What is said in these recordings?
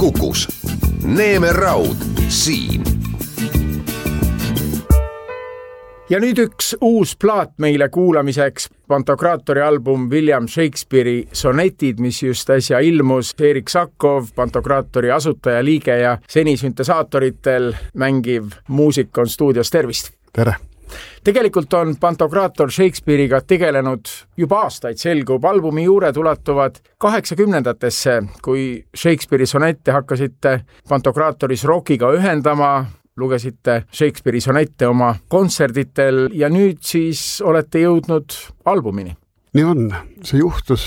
Kukus. Neeme Raud siin. Ja nüüd üks uus plaat meile kuulamiseks. Pantokraatori album William Shakespeare'i sonetid, mis just äsja ilmus. Erik Sakov, Pantokraatori asutaja, liige ja seni süntesaatoritel mängiv muusik on stuudios. Tervist! Tere! Tegelikult on Pantokraator Shakespeare'iga tegelenud juba aastaid. Selgub, albumi juured ulatuvad 80-ndatesse, kui Shakespeare'i sonette hakkasite Pantokraatoris rockiga ühendama, lugesite Shakespeare'i sonette oma kontserditel ja nüüd siis olete jõudnud albumini. Nii on. See juhtus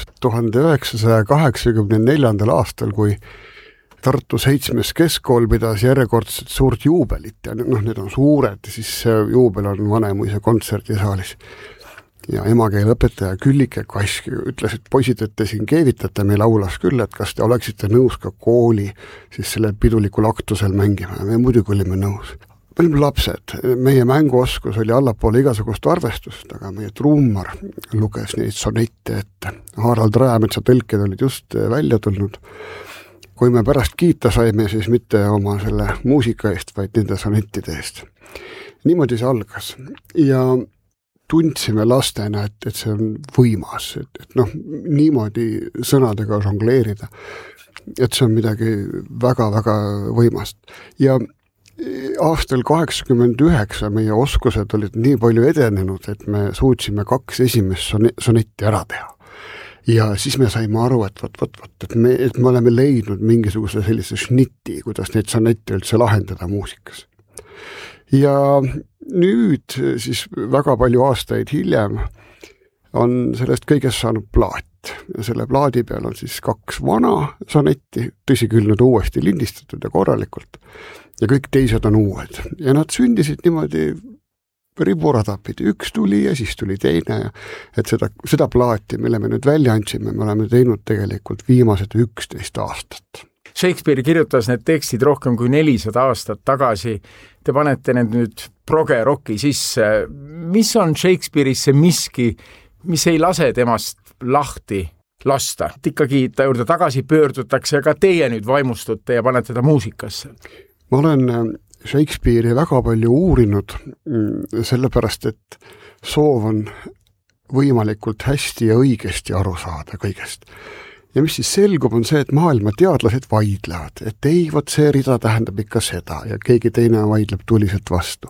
1984. aastal, kui Tartu 7. keskkool pidas järjekordselt suurt juubelit ja need on suured, siis see juubel on Vanemuise kontserdisaalis. Ja emakeeleõpetaja Küllike Kask ütles, et poisid, et te siin keevitate, meil laulas küll, et kas te oleksite nõus ka kooli siis selle pidulikul aktusel mängima ja me muidugi olime nõus. Me olime lapsed, meie mänguoskus oli allapoole igasugust arvestust, aga meie trummar luges neid sonette ette. Harald Rajametsa tõlked olid just välja tulnud. Kui me pärast kiita saime, siis mitte oma selle muusika eest, vaid nende sonettide eest. Niimoodi see algas ja tundsime lastena, et see on võimas, et niimoodi sõnadega žongleerida, et see on midagi väga-väga võimast. Ja aastal 89 meie oskused olid nii palju edenenud, et me suutsime 2 esimest sonetti ära teha. Ja siis me saime aru, et me oleme leidnud mingisuguse sellise šnitti, kuidas neid sonette üldse lahendada muusikas. Ja nüüd siis väga palju aastaid hiljem on sellest kõigest saanud plaat. Ja selle plaadi peal on siis 2 vana sonetti, tõsi küll nüüd uuesti lindistatud ja korralikult. Ja kõik teised on uued. Ja nad sündisid niimoodi riburadapid, üks tuli ja siis tuli teine ja et seda plaati, mille me nüüd välja andsime, me oleme teinud tegelikult viimased 11 aastat. Shakespeare kirjutas need tekstid rohkem kui 400 aastat tagasi. Te panete need nüüd proge-rocki sisse. Mis on Shakespeare'is see miski, mis ei lase temast lahti lasta? Ikkagi ta juurde tagasi pöördutakse ja ka teie nüüd vaimustute ja panete ta muusikasse. Ma olen Shakespeare'i väga palju uurinud, sellepärast, et soov on võimalikult hästi ja õigesti aru saada kõigest. Ja mis siis selgub, on see, et maailma teadlased vaidlevad, et ei, vot see rida tähendab ikka seda ja keegi teine vaidleb tuliselt vastu.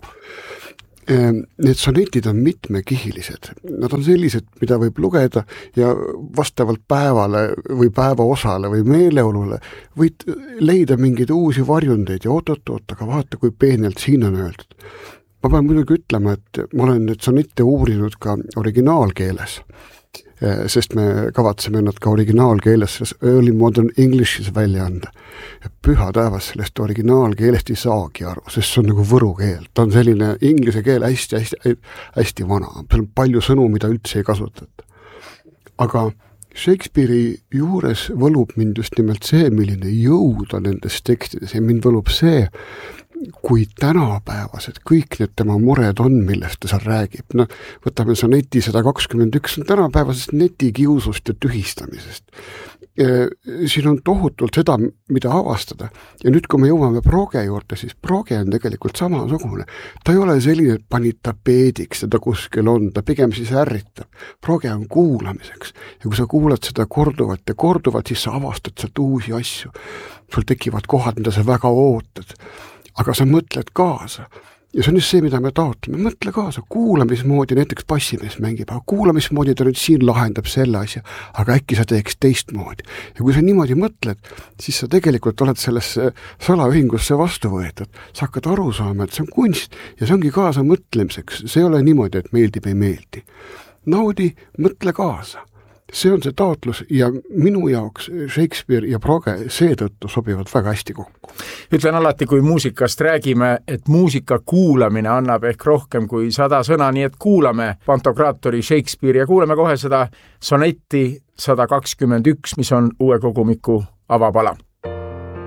Need sonetid on mitmekihilised. Nad on sellised, mida võib lugeda ja vastavalt päevale või päevaosale või meeleolule võid leida mingeid uusi varjundeid ja oot, aga vaata, kui peenelt siin on öeldud. Ma pean muidugi ütlema, et ma olen need sonette uurinud ka originaalkeeles, sest me kavatseme nad ka originaalkeeles Early Modern English'is välja anda. Ja püha taevas sellest originaalkeelest ei saagi aru, sest see on nagu võru keel. Ta on selline inglise keel hästi vana. Seal on palju sõnu, mida üldse ei kasutata. Aga Shakespeare'i juures võlub mind just nimelt see, milline jõud on nendes tekstides ja mind võlub see, kui tänapäevased kõik need tema mured on, millest ta seal räägib. Võtame soneti 121, on tänapäevasest netikiusust ja tühistamisest. Siin on tohutult seda, mida avastada. Ja nüüd, kui me jõuame proge juurde, siis proge on tegelikult samasugune. Ta ei ole selline, et panid tapeediks, seda kuskil on, ta pigem siis ärritab. Proge on kuulamiseks. Ja kui sa kuulad seda korduvalt ja korduvalt, siis sa avastad sealt uusi asju. Sul tekivad kohad, mida sa väga ootad. Aga sa mõtled kaasa. Ja see on just see, mida me taotleme. Mõtle kaasa, kuulamismoodi näiteks bassimees mängib, aga kuulamismoodi ta nüüd siin lahendab selle asja, aga äkki sa teeks teistmoodi. Ja kui sa niimoodi mõtled, siis sa tegelikult oled sellesse salaühingusse vastu võetud. Sa hakkad aru saama, et see on kunst ja see ongi kaasa mõtlemiseks. See ei ole niimoodi, et meeldib ei meeldi. Naudi, mõtle kaasa. See on see taotlus ja minu jaoks Shakespeare ja proge seetõttu sobivad väga hästi kokku. Ütlen alati, kui muusikast räägime, et muusika kuulamine annab ehk rohkem kui 100 sõna, nii et kuulame Pantokraatori Shakespeare ja kuulame kohe seda sonetti 121, mis on uue kogumiku avapala.